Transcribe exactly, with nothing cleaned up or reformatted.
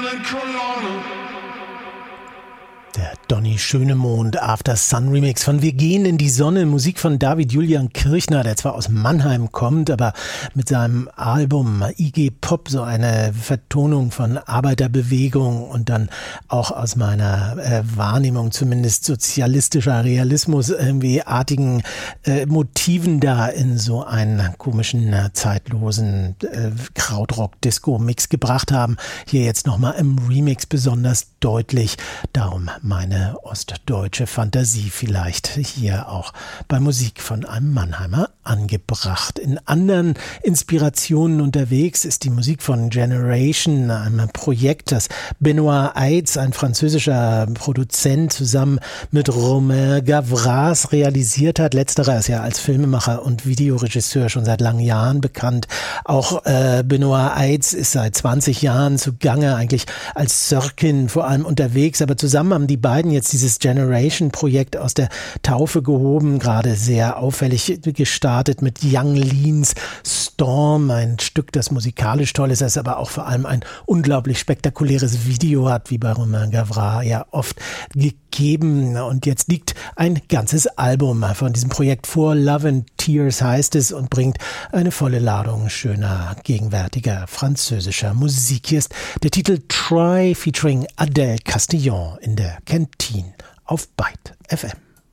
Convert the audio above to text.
Der Donny Schönemond After Sun Remix von Wir gehen in die Sonne, Musik von David Julian Kirchner, der zwar aus Mannheim kommt, aber mit seinem Album I G Pop so eine Vertonung von Arbeiterbewegung und dann auch aus meiner äh, Wahrnehmung zumindest sozialistischer Realismus irgendwie artigen äh, Motiven da in so einen komischen, äh, zeitlosen äh, Krautrock-Disco-Mix gebracht haben. Hier jetzt nochmal im Remix besonders deutlich. Darum meine ostdeutsche Fantasie vielleicht hier auch bei Musik von einem Mannheimer angebracht. In anderen Inspirationen unterwegs ist die Musik von Generation, einem Projekt, das Benoit Eids, ein französischer Produzent, zusammen mit Romain Gavras realisiert hat. Letzterer ist ja als Filmemacher und Videoregisseur schon seit langen Jahren bekannt. Auch äh, Benoit Eids ist seit zwanzig Jahren zugange, eigentlich als Sörkin vor allem unterwegs, aber zusammen haben die beiden jetzt dieses Generation-Projekt aus der Taufe gehoben, gerade sehr auffällig gestartet mit Young Leans Storm, ein Stück, das musikalisch toll ist, das aber auch vor allem ein unglaublich spektakuläres Video hat, wie bei Romain Gavras ja oft gegeben. Und jetzt liegt ein ganzes Album von diesem Projekt vor, Love and Tears heißt es, und bringt eine volle Ladung schöner, gegenwärtiger französischer Musik. Hier ist der Titel Try featuring Adèle Castillon in der Kantine auf Byte F M.